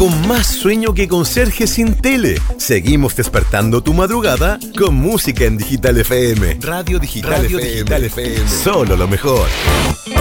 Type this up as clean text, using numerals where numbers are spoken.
con más sueño que conserje sin tele. Seguimos despertando tu madrugada con música en Digital FM. Radio Digital FM. Solo lo mejor.